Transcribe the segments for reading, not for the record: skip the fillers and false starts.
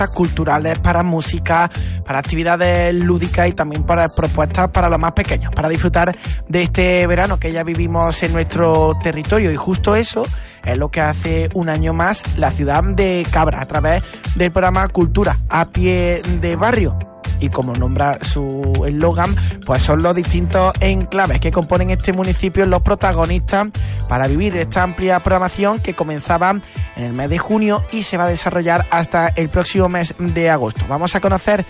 culturales, para música, para actividades lúdicas y también para propuestas para los más pequeños, para disfrutar de este verano que ya vivimos en nuestro territorio. Y justo eso es lo que hace un año más la ciudad de Cabra a través del programa Cultura a Pie de Barrio. Y como nombra su eslogan, pues son los distintos enclaves que componen este municipio los protagonistas para vivir esta amplia programación que comenzaba en el mes de junio y se va a desarrollar hasta el próximo mes de agosto. Vamos a conocer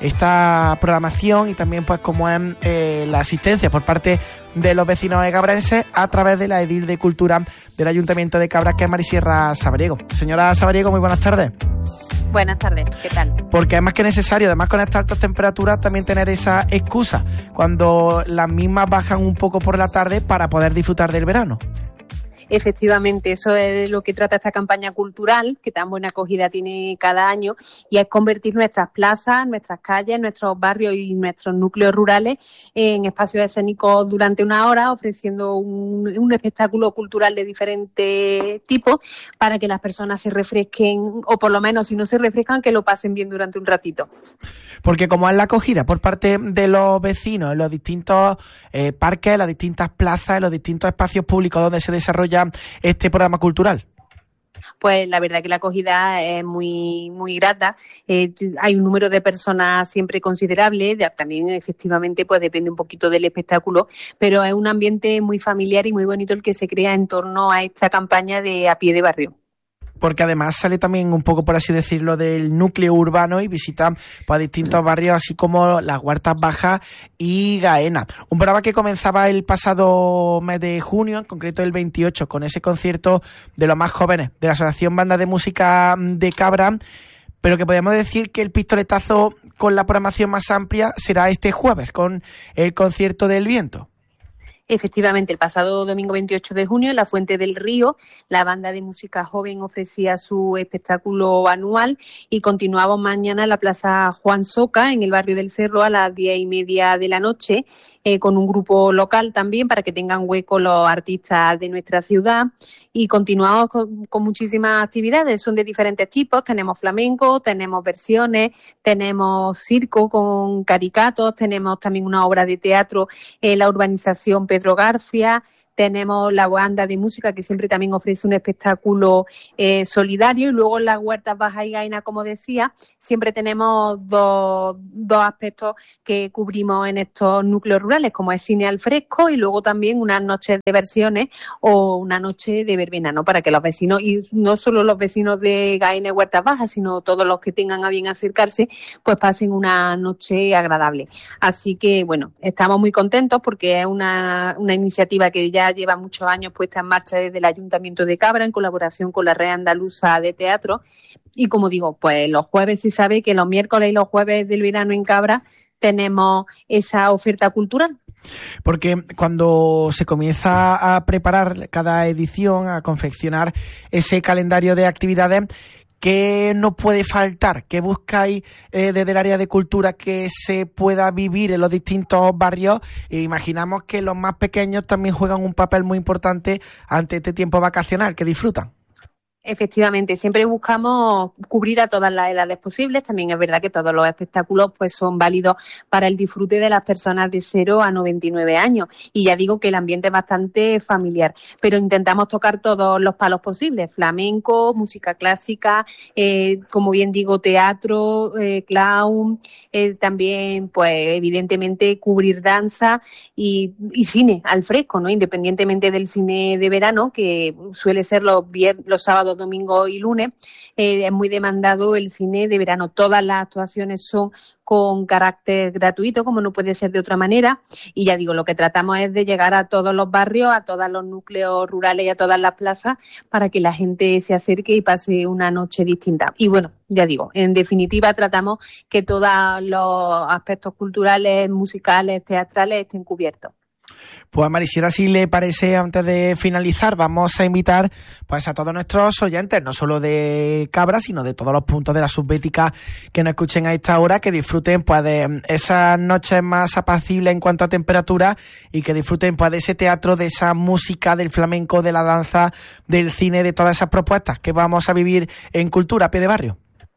esta programación y también pues cómo es la asistencia por parte de los vecinos de cabrenses a través de la edil de Cultura del Ayuntamiento de Cabra, que es Marisierra Sabariego. Señora Sabariego, muy buenas tardes. Buenas tardes, ¿qué tal? Porque es más que necesario, además con estas altas temperaturas, también tener esa excusa cuando las mismas bajan un poco por la tarde para poder disfrutar del verano. Efectivamente, eso es lo que trata esta campaña cultural, que tan buena acogida tiene cada año, y es convertir nuestras plazas, nuestras calles, nuestros barrios y nuestros núcleos rurales en espacios escénicos durante una hora, ofreciendo un espectáculo cultural de diferentes tipos para que las personas se refresquen, o por lo menos si no se refrescan, que lo pasen bien durante un ratito. Porque como es la acogida por parte de los vecinos en los distintos parques, en las distintas plazas, en los distintos espacios públicos donde se desarrolla este programa cultural. Pues la verdad que la acogida es muy grata. Hay un número de personas siempre considerable, también efectivamente pues depende un poquito del espectáculo, pero es un ambiente muy familiar y muy bonito el que se crea en torno a esta campaña de A Pie de Barrio. Porque además sale también un poco, por así decirlo, del núcleo urbano y visita pues, distintos barrios, así como las Huertas Bajas y Gaena. Un programa que comenzaba el pasado mes de junio, en concreto el 28, con ese concierto de los más jóvenes de la Asociación Banda de Música de Cabra, pero que podríamos decir que el pistoletazo con la programación más amplia será este jueves, con el concierto del viento. Efectivamente, el pasado domingo 28 de junio, en la Fuente del Río, la banda de música joven ofrecía su espectáculo anual y continuamos mañana en la Plaza Juan Soca, en el barrio del Cerro, a las 10:30 de la noche, con un grupo local también para que tengan hueco los artistas de nuestra ciudad. Y continuamos con muchísimas actividades, son de diferentes tipos, tenemos flamenco, tenemos versiones, tenemos circo con caricatos, tenemos también una obra de teatro en la urbanización Pedro García, tenemos la banda de música que siempre también ofrece un espectáculo solidario, y luego en las Huertas Bajas y Gaena, como decía, siempre tenemos dos aspectos que cubrimos en estos núcleos rurales, como es cine al fresco y luego también unas noches de versiones o una noche de verbena, ¿no? Para que los vecinos, y no solo los vecinos de Gaena y Huertas Bajas, sino todos los que tengan a bien acercarse, pues pasen una noche agradable. Así que, bueno, estamos muy contentos porque es una iniciativa que ya lleva muchos años puesta en marcha desde el Ayuntamiento de Cabra en colaboración con la Red Andaluza de Teatro, y como digo, pues los jueves se sabe que los miércoles y los jueves del verano en Cabra tenemos esa oferta cultural. Porque cuando se comienza a preparar cada edición, a confeccionar ese calendario de actividades, ¿qué no puede faltar? ¿Qué buscáis desde el área de cultura que se pueda vivir en los distintos barrios? E imaginamos que los más pequeños también juegan un papel muy importante ante este tiempo vacacional que disfrutan. Efectivamente, siempre buscamos cubrir a todas las edades posibles. También es verdad que todos los espectáculos pues son válidos para el disfrute de las personas de 0 a 99 años. Y ya digo que el ambiente es bastante familiar, pero intentamos tocar todos los palos posibles: flamenco, música clásica, como bien digo, teatro, clown, también pues evidentemente cubrir danza y cine al fresco, ¿no? Independientemente del cine de verano, que suele ser los sábados, domingo y lunes, es muy demandado el cine de verano. Todas las actuaciones son con carácter gratuito, como no puede ser de otra manera, y ya digo, lo que tratamos es de llegar a todos los barrios, a todos los núcleos rurales y a todas las plazas para que la gente se acerque y pase una noche distinta. Y bueno, ya digo, en definitiva tratamos que todos los aspectos culturales, musicales, teatrales estén cubiertos. Pues Marisiera, si le parece, antes de finalizar, vamos a invitar pues a todos nuestros oyentes, no solo de Cabra, sino de todos los puntos de la Subbética que nos escuchen a esta hora, que disfruten pues de esas noches más apacibles en cuanto a temperatura y que disfruten pues de ese teatro, de esa música, del flamenco, de la danza, del cine, de todas esas propuestas que vamos a vivir en Cultura a Pie de Barrio.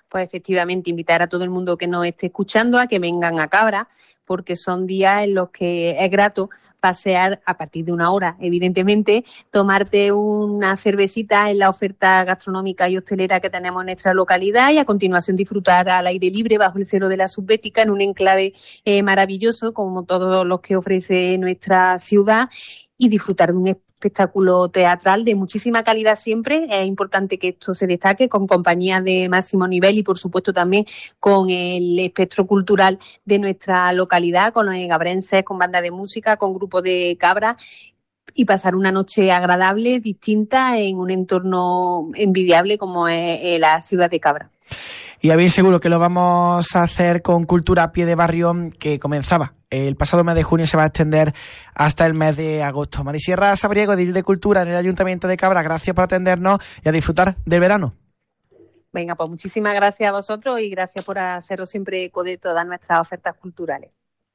Pues efectivamente invitar a todo el mundo que nos esté escuchando a que vengan a Cabra, porque son días en los que es grato pasear a partir de 1 hora, evidentemente, tomarte una cervecita en la oferta gastronómica y hostelera que tenemos en nuestra localidad y a continuación disfrutar al aire libre bajo el cielo de la Subbética en un enclave maravilloso como todos los que ofrece nuestra ciudad y disfrutar de un espectáculo teatral de muchísima calidad siempre. Es importante que esto se destaque con compañías de máximo nivel y, por supuesto, también con el espectro cultural de nuestra localidad, con los gabrenses, con bandas de música, con grupos de cabra y pasar una noche agradable, distinta, en un entorno envidiable como es la ciudad de Cabra. Y a bien seguro que lo vamos a hacer con Cultura a Pie de Barrio, que comenzaba el pasado mes de junio y se va a extender hasta el mes de agosto. Marisierra Sabriego, edil de Cultura en el Ayuntamiento de Cabra, gracias por atendernos y a disfrutar del verano. Venga, pues muchísimas gracias a vosotros y gracias por haceros siempre eco de todas nuestras ofertas culturales.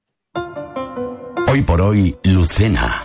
Hoy por hoy, Lucena.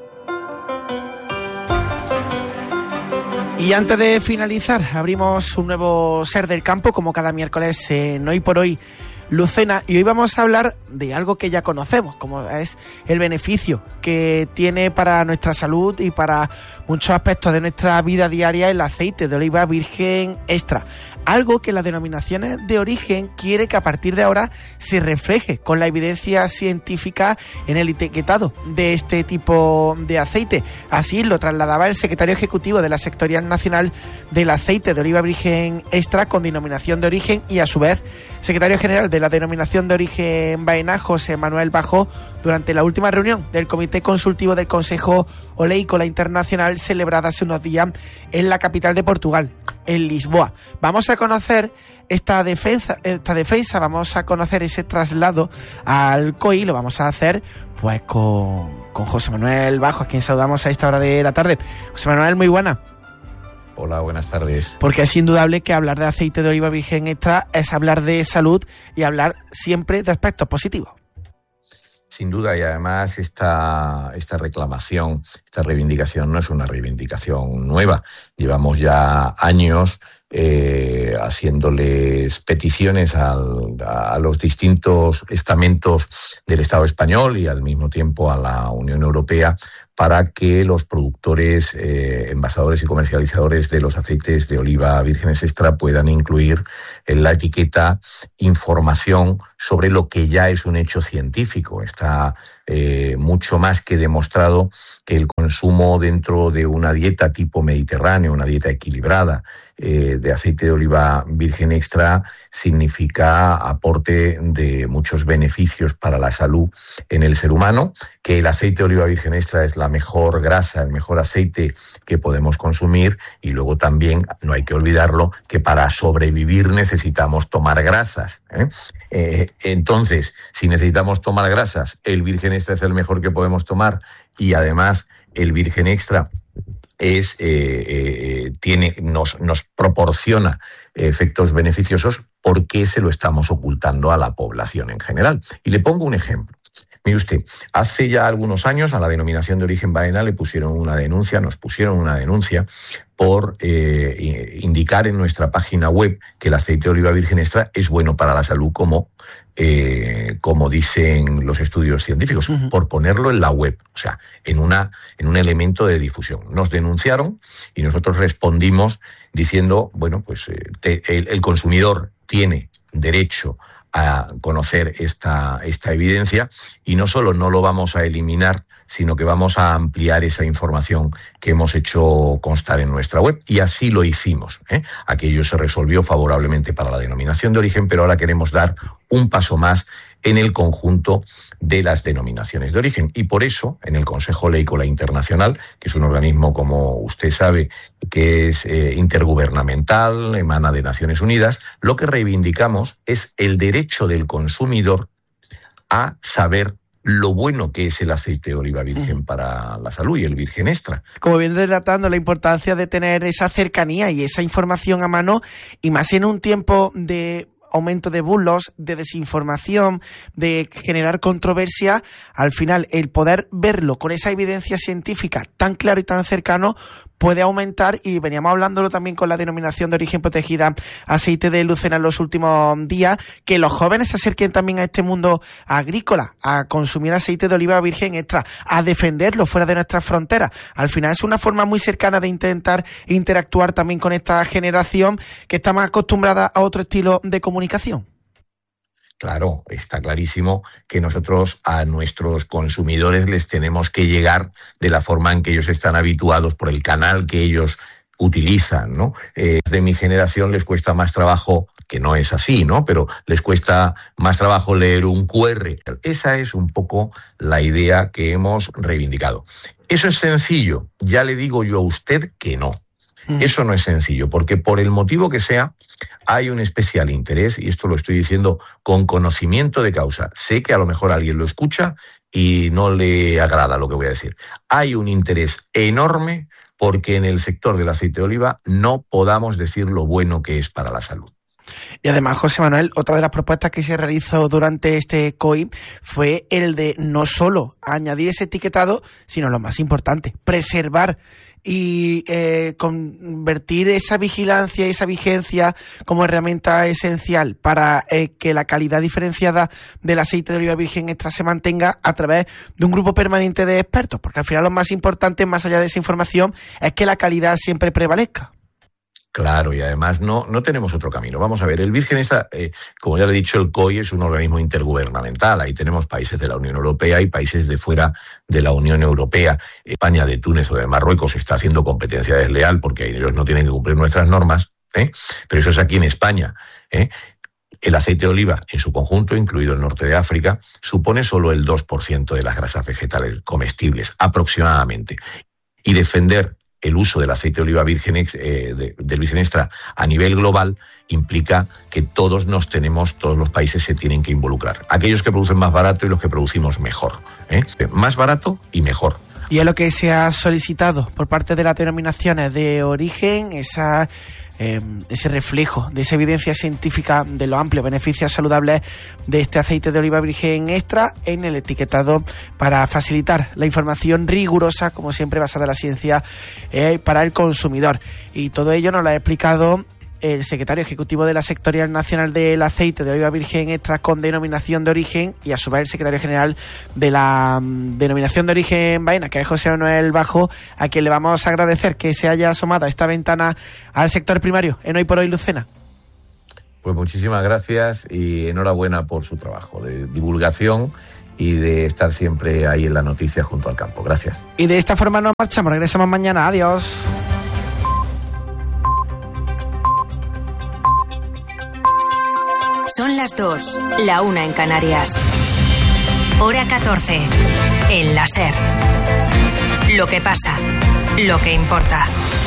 Y antes de finalizar, abrimos un nuevo Ser del Campo, como cada miércoles en Hoy por Hoy, Lucena, y hoy vamos a hablar de algo que ya conocemos, como es el beneficio que tiene para nuestra salud y para muchos aspectos de nuestra vida diaria el aceite de oliva virgen extra. Algo que las denominaciones de origen quiere que a partir de ahora se refleje con la evidencia científica en el etiquetado de este tipo de aceite. Así lo trasladaba el secretario ejecutivo de la Sectorial Nacional del Aceite de Oliva Virgen Extra con denominación de origen y a su vez secretario general de la denominación de origen Baena, José Manuel Bajo, durante la última reunión del Comité Consultivo del Consejo Oleícola Internacional celebrada hace unos días en la capital de Portugal, en Lisboa. Vamos a conocer esta defensa, vamos a conocer ese traslado al COI, lo vamos a hacer pues con José Manuel Bajo, a quien saludamos a esta hora de la tarde. José Manuel, muy buena. Hola, buenas tardes. Porque es indudable que hablar de aceite de oliva virgen extra es hablar de salud y hablar siempre de aspectos positivos. Sin duda, y además esta reclamación, esta reivindicación no es una reivindicación nueva. Llevamos ya años haciéndoles peticiones a los distintos estamentos del Estado español y al mismo tiempo a la Unión Europea para que los productores, envasadores y comercializadores de los aceites de oliva vírgenes extra puedan incluir en la etiqueta información sobre lo que ya es un hecho científico. Está mucho más que demostrado que el consumo dentro de una dieta tipo mediterráneo, una dieta equilibrada de aceite de oliva virgen extra, significa aporte de muchos beneficios para la salud en el ser humano, que el aceite de oliva virgen extra es la mejor grasa, el mejor aceite que podemos consumir, y luego también, no hay que olvidarlo, que para sobrevivir necesitamos tomar grasas, entonces, si necesitamos tomar grasas, el virgen extra es el mejor que podemos tomar, y además el virgen extra nos proporciona efectos beneficiosos. ¿Por qué se lo estamos ocultando a la población en general? Y le pongo un ejemplo. Mire usted, hace ya algunos años a la denominación de origen Baena nos pusieron una denuncia por indicar en nuestra página web que el aceite de oliva virgen extra es bueno para la salud, como dicen los estudios científicos, por ponerlo en la web, o sea, en un elemento de difusión. Nos denunciaron y nosotros respondimos diciendo, bueno, pues el consumidor tiene derecho a conocer esta evidencia, y no solo no lo vamos a eliminar, sino que vamos a ampliar esa información que hemos hecho constar en nuestra web, y así lo hicimos. Aquello se resolvió favorablemente para la denominación de origen, pero ahora queremos dar un paso más en el conjunto de las denominaciones de origen. Y por eso, en el Consejo Oleícola Internacional, que es un organismo, como usted sabe, que es intergubernamental, emana de Naciones Unidas, lo que reivindicamos es el derecho del consumidor a saber lo bueno que es el aceite de oliva virgen para la salud y el virgen extra. Como viene relatando, la importancia de tener esa cercanía y esa información a mano, y más en un tiempo de aumento de bulos, de desinformación, de generar controversia, al final el poder verlo con esa evidencia científica tan claro y tan cercano puede aumentar, y veníamos hablándolo también con la denominación de origen protegida aceite de Lucena en los últimos días, que los jóvenes se acerquen también a este mundo agrícola, a consumir aceite de oliva virgen extra, a defenderlo fuera de nuestras fronteras. Al final es una forma muy cercana de intentar interactuar también con esta generación que está más acostumbrada a otro estilo de comunicación. Claro, está clarísimo que nosotros a nuestros consumidores les tenemos que llegar de la forma en que ellos están habituados, por el canal que ellos utilizan, ¿no? De mi generación les cuesta más trabajo, que no es así, ¿no? Pero les cuesta más trabajo leer un QR. Esa es un poco la idea que hemos reivindicado. ¿Eso es sencillo? Ya le digo yo a usted que no. Eso no es sencillo, porque por el motivo que sea, hay un especial interés, y esto lo estoy diciendo con conocimiento de causa. Sé que a lo mejor alguien lo escucha y no le agrada lo que voy a decir. Hay un interés enorme porque en el sector del aceite de oliva no podamos decir lo bueno que es para la salud. Y además, José Manuel, otra de las propuestas que se realizó durante este COI fue el de no solo añadir ese etiquetado, sino lo más importante, preservar y convertir esa vigilancia y esa vigencia como herramienta esencial para que la calidad diferenciada del aceite de oliva virgen extra se mantenga a través de un grupo permanente de expertos, porque al final lo más importante, más allá de esa información, es que la calidad siempre prevalezca. Claro, y además no tenemos otro camino. Vamos a ver, el virgen está, como ya le he dicho, el COI es un organismo intergubernamental. Ahí tenemos países de la Unión Europea y países de fuera de la Unión Europea. España, de Túnez o de Marruecos está haciendo competencia desleal porque ellos no tienen que cumplir nuestras normas, pero eso es aquí en España. El aceite de oliva en su conjunto, incluido el norte de África, supone solo el 2% de las grasas vegetales comestibles, aproximadamente. Y defender el uso del aceite de oliva virgen, del virgen extra a nivel global implica que todos los países se tienen que involucrar. Aquellos que producen más barato y los que producimos mejor. Más barato y mejor. Y es lo que se ha solicitado por parte de las denominaciones de origen, ese reflejo de esa evidencia científica de los amplios beneficios saludables de este aceite de oliva virgen extra en el etiquetado, para facilitar la información rigurosa, como siempre basada en la ciencia, para el consumidor. Y todo ello nos lo ha explicado el secretario ejecutivo de la Sectorial Nacional del Aceite de Oliva Virgen Extra con denominación de origen, y a su vez el secretario general de la denominación de origen Baena, que es José Manuel Bajo, a quien le vamos a agradecer que se haya asomado a esta ventana al sector primario en Hoy por Hoy Lucena. Pues muchísimas gracias y enhorabuena por su trabajo de divulgación y de estar siempre ahí en la noticia junto al campo. Gracias. Y de esta forma nos marchamos, regresamos mañana. Adiós. Son las 2, la 1 en Canarias. Hora 14, en la SER. Lo que pasa, lo que importa.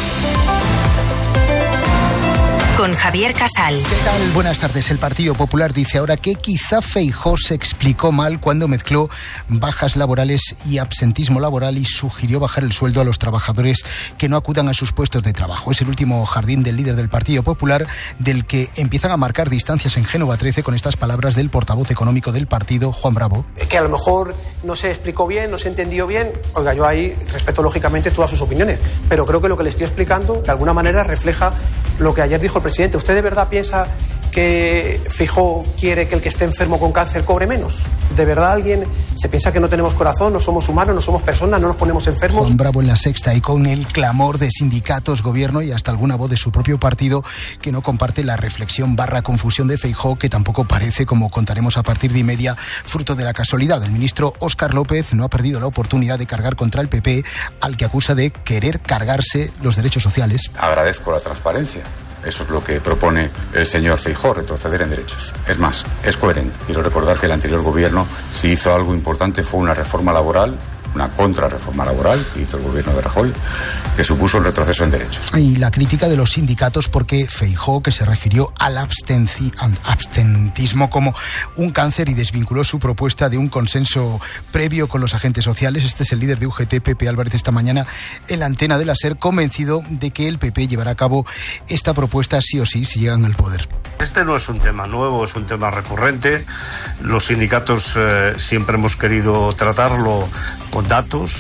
Con Javier Casal. ¿Qué tal? Buenas tardes. El Partido Popular dice ahora que quizá Feijóo se explicó mal cuando mezcló bajas laborales y absentismo laboral y sugirió bajar el sueldo a los trabajadores que no acudan a sus puestos de trabajo. Es el último jardín del líder del Partido Popular, del que empiezan a marcar distancias en Génova 13 con estas palabras del portavoz económico del partido, Juan Bravo. Que a lo mejor no se explicó bien, no se entendió bien. Oiga, yo ahí respeto lógicamente todas sus opiniones, pero creo que lo que le estoy explicando de alguna manera refleja lo que ayer dijo el presidente. ¿Usted de verdad piensa que Feijóo quiere que el que esté enfermo con cáncer cobre menos? ¿De verdad alguien se piensa que no tenemos corazón, no somos humanos, no somos personas, no nos ponemos enfermos? Juan Bravo en La Sexta, y con el clamor de sindicatos, gobierno y hasta alguna voz de su propio partido que no comparte la reflexión / confusión de Feijóo, que tampoco parece, como contaremos a partir de 1:30, fruto de la casualidad. El ministro Óscar López no ha perdido la oportunidad de cargar contra el PP, al que acusa de querer cargarse los derechos sociales. Agradezco la transparencia. Eso es lo que propone el señor Feijóo, retroceder en derechos. Es más, es coherente. Quiero recordar que el anterior gobierno, si hizo algo importante, fue una reforma laboral, una contrarreforma laboral que hizo el gobierno de Rajoy, que supuso un retroceso en derechos. Y la crítica de los sindicatos porque Feijóo, que se refirió al abstentismo como un cáncer y desvinculó su propuesta de un consenso previo con los agentes sociales. Este es el líder de UGT, Pepe Álvarez, esta mañana en la antena de la SER, convencido de que el PP llevará a cabo esta propuesta sí o sí si llegan al poder. Este no es un tema nuevo, es un tema recurrente. Los sindicatos siempre hemos querido tratarlo con datos,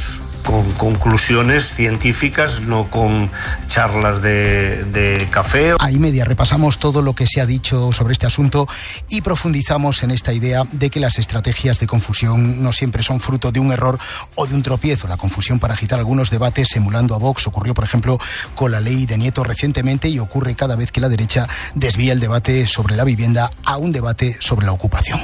conclusiones científicas, no con charlas de café. Ahí media repasamos todo lo que se ha dicho sobre este asunto y profundizamos en esta idea de que las estrategias de confusión no siempre son fruto de un error o de un tropiezo. La confusión para agitar algunos debates emulando a Vox ocurrió, por ejemplo, con la ley de Nieto recientemente y ocurre cada vez que la derecha desvía el debate sobre la vivienda a un debate sobre la ocupación.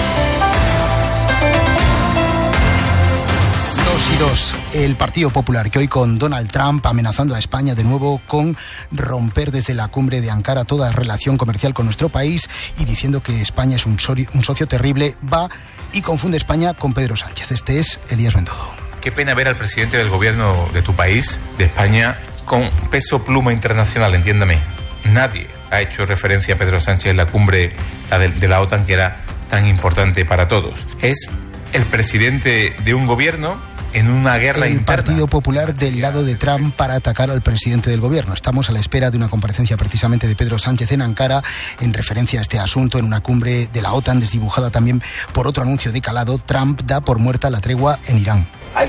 2 y 2. El Partido Popular, que hoy con Donald Trump amenazando a España de nuevo con romper desde la cumbre de Ankara toda relación comercial con nuestro país y diciendo que España es un socio terrible, va y confunde España con Pedro Sánchez. Este es Elías Bendodo. Qué pena ver al presidente del gobierno de tu país, de España, con peso pluma internacional, entiéndame. Nadie ha hecho referencia a Pedro Sánchez en la cumbre de la OTAN, que era tan importante para todos. Es el presidente de un gobierno en una guerra interna. El Partido Popular del lado de Trump para atacar al presidente del gobierno. Estamos a la espera de una comparecencia precisamente de Pedro Sánchez en Ankara en referencia a este asunto en una cumbre de la OTAN desdibujada también por otro anuncio de calado. Trump da por muerta la tregua en Irán.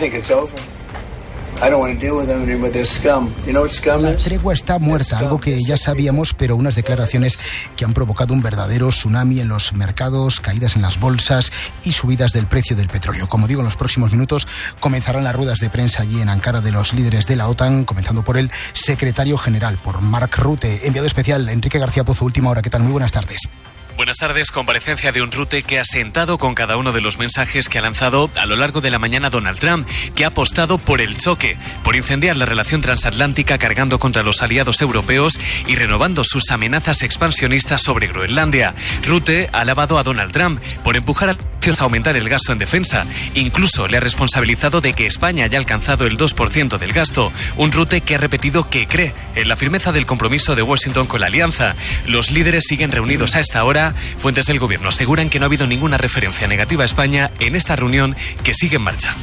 La tregua está muerta, algo que ya sabíamos, pero unas declaraciones que han provocado un verdadero tsunami en los mercados, caídas en las bolsas y subidas del precio del petróleo. Como digo, en los próximos minutos comenzarán las ruedas de prensa allí en Ankara de los líderes de la OTAN, comenzando por el secretario general, por Mark Rutte. Enviado especial, Enrique García Pozo, Última Hora. ¿Qué tal? Muy buenas tardes. Buenas tardes. Comparecencia de un Rutte que ha sentado con cada uno de los mensajes que ha lanzado a lo largo de la mañana Donald Trump, que ha apostado por el choque, por incendiar la relación transatlántica cargando contra los aliados europeos y renovando sus amenazas expansionistas sobre Groenlandia. Rutte ha alabado a Donald Trump por empujar a aumentar el gasto en defensa. Incluso le ha responsabilizado de que España haya alcanzado el 2% del gasto. Un Rutte que ha repetido que cree en la firmeza del compromiso de Washington con la alianza. Los líderes siguen reunidos a esta hora. Fuentes del gobierno aseguran que no ha habido ninguna referencia negativa a España en esta reunión que sigue en marcha.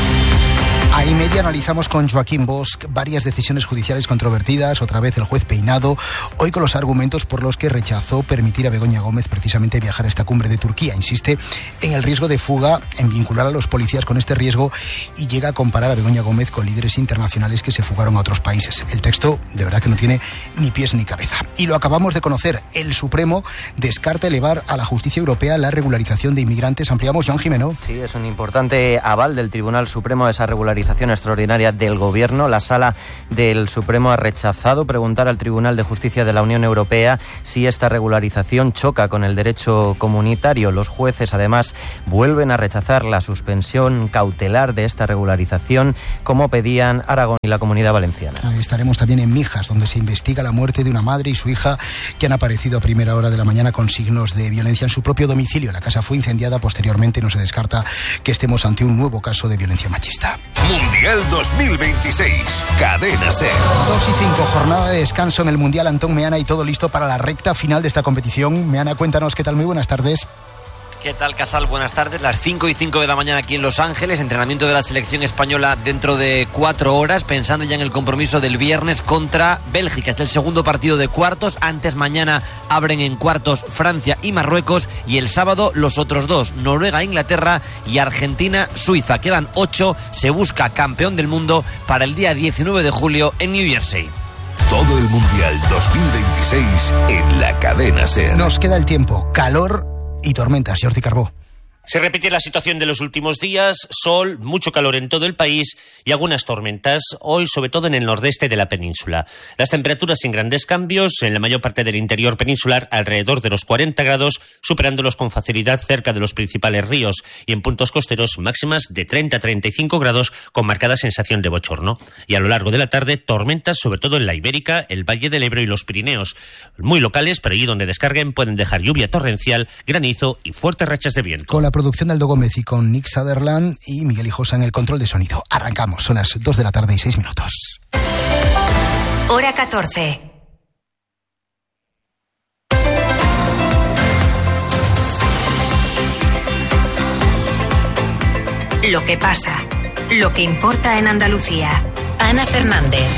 Ahí media analizamos con Joaquín Bosch varias decisiones judiciales controvertidas, otra vez el juez Peinado, hoy con los argumentos por los que rechazó permitir a Begoña Gómez precisamente viajar a esta cumbre de Turquía. Insiste en el riesgo de fuga, en vincular a los policías con este riesgo y llega a comparar a Begoña Gómez con líderes internacionales que se fugaron a otros países. El texto de verdad que no tiene ni pies ni cabeza. Y lo acabamos de conocer, el Supremo descarta elevar a la justicia europea la regularización de inmigrantes. Ampliamos, Joan Jimeno. Sí, es un importante aval del Tribunal Supremo a esa regularización extraordinaria del Gobierno. La Sala del Supremo ha rechazado preguntar al Tribunal de Justicia de la Unión Europea si esta regularización choca con el derecho comunitario. Los jueces, además, vuelven a rechazar la suspensión cautelar de esta regularización, como pedían Aragón y la Comunidad Valenciana. Estaremos también en Mijas, donde se investiga la muerte de una madre y su hija que han aparecido a primera hora de la mañana con signos de violencia en su propio domicilio. La casa fue incendiada posteriormente. No se descarta que estemos ante un nuevo caso de violencia machista. Mundial 2026, Cadena SER. 2:05, jornada de descanso en el Mundial. Antón Meana y todo listo para la recta final de esta competición. Meana, cuéntanos qué tal, muy buenas tardes. ¿Qué tal, Casal? Buenas tardes. Las 5:05 de la mañana aquí en Los Ángeles. Entrenamiento de la selección española dentro de 4 horas, pensando ya en el compromiso del viernes contra Bélgica. Es el segundo partido de cuartos. Antes mañana abren en cuartos Francia y Marruecos. Y el sábado los otros dos, Noruega, Inglaterra y Argentina, Suiza. Quedan 8. Se busca campeón del mundo para el día 19 de julio en New Jersey. Todo el Mundial 2026 en la Cadena SER. Nos queda el tiempo. Calor y tormentas. Jordi Carbó. Se repite la situación de los últimos días, sol, mucho calor en todo el país y algunas tormentas, hoy sobre todo en el nordeste de la península. Las temperaturas sin grandes cambios, en la mayor parte del interior peninsular alrededor de los 40 grados, superándolos con facilidad cerca de los principales ríos, y en puntos costeros máximas de 30 a 35 grados con marcada sensación de bochorno. Y a lo largo de la tarde, tormentas sobre todo en la Ibérica, el Valle del Ebro y los Pirineos. Muy locales, pero allí donde descarguen pueden dejar lluvia torrencial, granizo y fuertes rachas de viento. Con la producción de Aldo Gómez y con Nick Sutherland y Miguel Hijosa en el control de sonido. Arrancamos, son las 2 de la tarde y 6 minutos. Hora 14. Lo que pasa, lo que importa en Andalucía. Ana Fernández.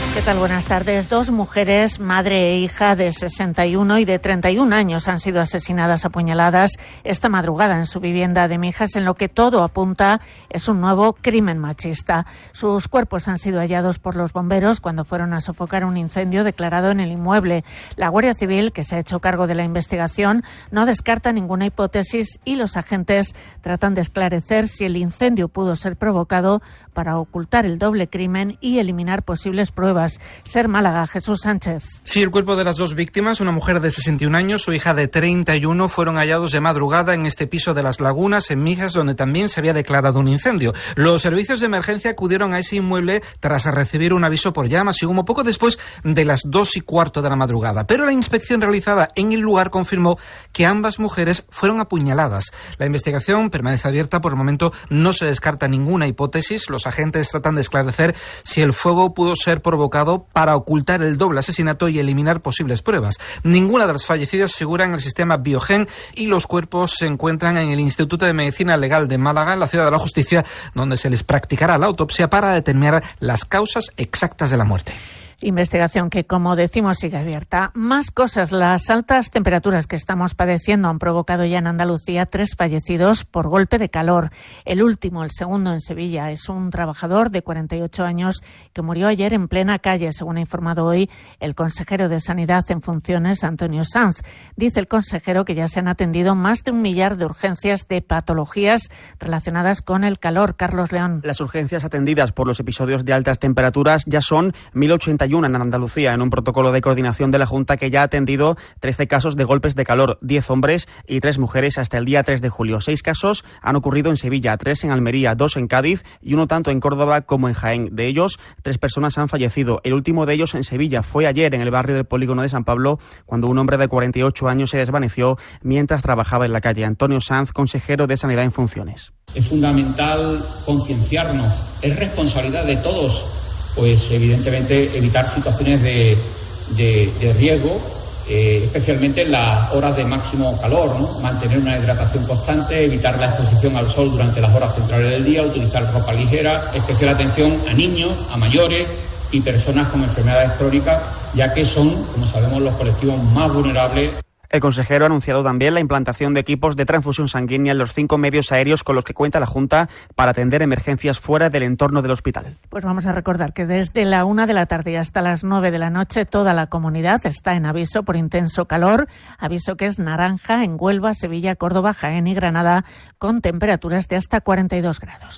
¿Qué tal? Buenas tardes. Dos mujeres, madre e hija de 61 y de 31 años, han sido asesinadas a puñaladas esta madrugada en su vivienda de Mijas, en lo que todo apunta es un nuevo crimen machista. Sus cuerpos han sido hallados por los bomberos cuando fueron a sofocar un incendio declarado en el inmueble. La Guardia Civil, que se ha hecho cargo de la investigación, no descarta ninguna hipótesis y los agentes tratan de esclarecer si el incendio pudo ser provocado para ocultar el doble crimen y eliminar posibles pruebas. Ser Málaga, Jesús Sánchez. Sí, el cuerpo de las dos víctimas, una mujer de 61 años, su hija de 31, fueron hallados de madrugada en este piso de Las Lagunas, en Mijas, donde también se había declarado un incendio. Los servicios de emergencia acudieron a ese inmueble tras recibir un aviso por llamas y humo poco después de las 2:15 de la madrugada. Pero la inspección realizada en el lugar confirmó que ambas mujeres fueron apuñaladas. La investigación permanece abierta. Por el momento no se descarta ninguna hipótesis. Los agentes tratan de esclarecer si el fuego pudo ser provocado para ocultar el doble asesinato y eliminar posibles pruebas. Ninguna de las fallecidas figura en el sistema Biogen y los cuerpos se encuentran en el Instituto de Medicina Legal de Málaga, en la Ciudad de la Justicia, donde se les practicará la autopsia para determinar las causas exactas de la muerte. Investigación que, como decimos, sigue abierta. Más cosas. Las altas temperaturas que estamos padeciendo han provocado ya en Andalucía 3 fallecidos por golpe de calor. El último, el segundo en Sevilla, es un trabajador de 48 años que murió ayer en plena calle, según ha informado hoy el consejero de Sanidad en funciones, Antonio Sanz. Dice el consejero que ya se han atendido más de 1 millar de urgencias de patologías relacionadas con el calor. Carlos León. Las urgencias atendidas por los episodios de altas temperaturas ya son 1.081 en Andalucía, en un protocolo de coordinación de la Junta que ya ha atendido 13 casos de golpes de calor, 10 hombres y 3 mujeres hasta el día 3 de julio. 6 casos han ocurrido en Sevilla, 3 en Almería, 2 en Cádiz y 1 tanto en Córdoba como en Jaén. De ellos, 3 personas han fallecido. El último de ellos en Sevilla fue ayer en el barrio del Polígono de San Pablo, cuando un hombre de 48 años se desvaneció mientras trabajaba en la calle. Antonio Sanz, consejero de Sanidad en funciones. Es fundamental concienciarnos, es responsabilidad de todos, pues evidentemente evitar situaciones de riesgo, especialmente en las horas de máximo calor, ¿no? Mantener una hidratación constante, evitar la exposición al sol durante las horas centrales del día, utilizar ropa ligera, especial atención a niños, a mayores y personas con enfermedades crónicas, ya que son, como sabemos, los colectivos más vulnerables. El consejero ha anunciado también la implantación de equipos de transfusión sanguínea en los 5 medios aéreos con los que cuenta la Junta para atender emergencias fuera del entorno del hospital. Pues vamos a recordar que desde la 1 de la tarde hasta las 9 de la noche toda la comunidad está en aviso por intenso calor, aviso que es naranja en Huelva, Sevilla, Córdoba, Jaén y Granada, con temperaturas de hasta 42 grados.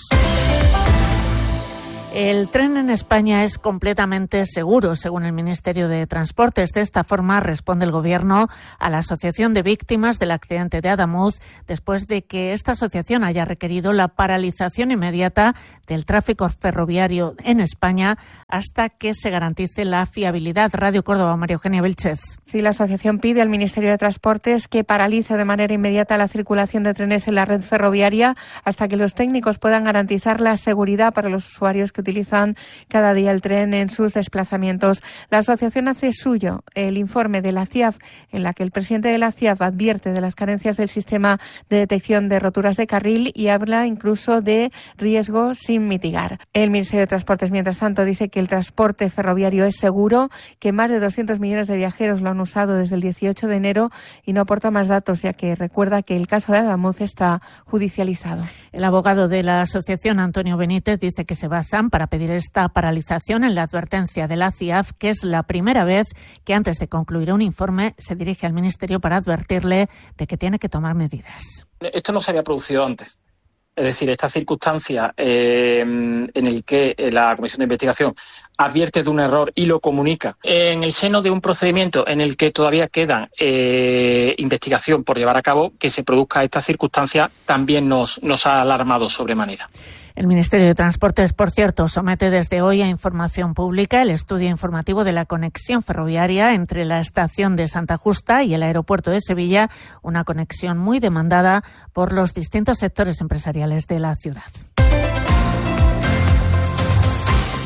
El tren en España es completamente seguro, según el Ministerio de Transportes. De esta forma responde el Gobierno a la Asociación de Víctimas del Accidente de Adamuz, después de que esta asociación haya requerido la paralización inmediata del tráfico ferroviario en España hasta que se garantice la fiabilidad. Radio Córdoba, María Eugenia Vilchez. Sí, la asociación pide al Ministerio de Transportes que paralice de manera inmediata la circulación de trenes en la red ferroviaria hasta que los técnicos puedan garantizar la seguridad para los usuarios que utilizan cada día el tren en sus desplazamientos. La asociación hace suyo el informe de la CIAF, en la que el presidente de la CIAF advierte de las carencias del sistema de detección de roturas de carril y habla incluso de riesgo sin mitigar. El Ministerio de Transportes, mientras tanto, dice que el transporte ferroviario es seguro, que más de 200 millones de viajeros lo han usado desde el 18 de enero y no aporta más datos, ya que recuerda que el caso de Adamuz está judicializado. El abogado de la asociación, Antonio Benítez, dice que se basan para pedir esta paralización en la advertencia de la CIAF, que es la primera vez que antes de concluir un informe se dirige al Ministerio para advertirle de que tiene que tomar medidas. Esto no se había producido antes. Es decir, esta circunstancia en el que la Comisión de Investigación advierte de un error y lo comunica en el seno de un procedimiento en el que todavía quedan investigación por llevar a cabo, que se produzca esta circunstancia también nos ha alarmado sobremanera. El Ministerio de Transportes, por cierto, somete desde hoy a información pública el estudio informativo de la conexión ferroviaria entre la estación de Santa Justa y el aeropuerto de Sevilla, una conexión muy demandada por los distintos sectores empresariales de la ciudad.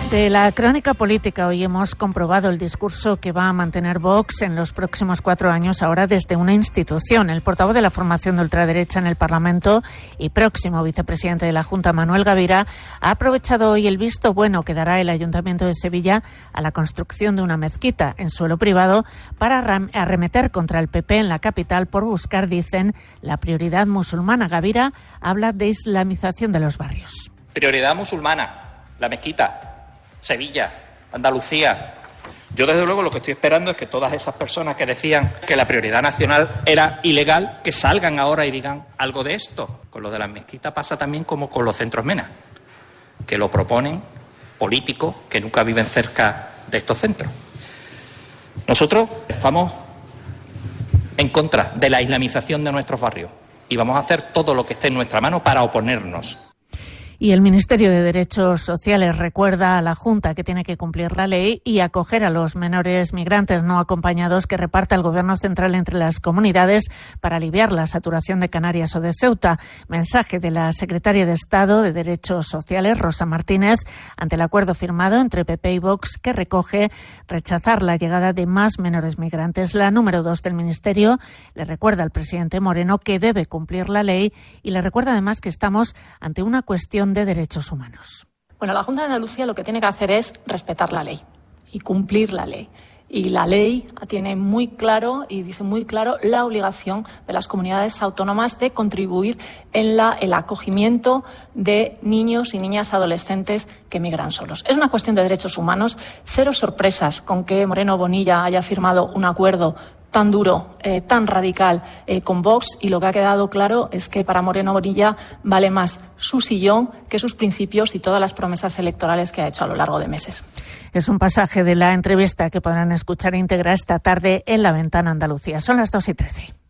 De la crónica política hoy hemos comprobado el discurso que va a mantener Vox en los próximos 4 años, ahora desde una institución. El portavoz de la formación de ultraderecha en el Parlamento y próximo vicepresidente de la Junta, Manuel Gavira, ha aprovechado hoy el visto bueno que dará el Ayuntamiento de Sevilla a la construcción de una mezquita en suelo privado para arremeter contra el PP en la capital por buscar, dicen, la prioridad musulmana. Gavira habla de islamización de los barrios. Prioridad musulmana, la mezquita. Sevilla, Andalucía. Yo, desde luego, lo que estoy esperando es que todas esas personas que decían que la prioridad nacional era ilegal, que salgan ahora y digan algo de esto. Con lo de las mezquitas pasa también como con los centros MENA, que lo proponen políticos que nunca viven cerca de estos centros. Nosotros estamos en contra de la islamización de nuestros barrios y vamos a hacer todo lo que esté en nuestra mano para oponernos. Y el Ministerio de Derechos Sociales recuerda a la Junta que tiene que cumplir la ley y acoger a los menores migrantes no acompañados que reparta el Gobierno central entre las comunidades para aliviar la saturación de Canarias o de Ceuta. Mensaje de la secretaria de Estado de Derechos Sociales, Rosa Martínez, ante el acuerdo firmado entre PP y Vox que recoge rechazar la llegada de más menores migrantes. La número 2 del Ministerio le recuerda al presidente Moreno que debe cumplir la ley y le recuerda además que estamos ante una cuestión de derechos humanos. Bueno, la Junta de Andalucía lo que tiene que hacer es respetar la ley y cumplir la ley. Y la ley tiene muy claro y dice muy claro la obligación de las comunidades autónomas de contribuir en el acogimiento de niños y niñas adolescentes que migran solos. Es una cuestión de derechos humanos. Cero sorpresas con que Moreno Bonilla haya firmado un acuerdo tan duro, tan radical con Vox, y lo que ha quedado claro es que para Moreno Bonilla vale más su sillón que sus principios y todas las promesas electorales que ha hecho a lo largo de meses. Es un pasaje de la entrevista que podrán escuchar íntegra esta tarde en La Ventana Andalucía. Son las 2:13.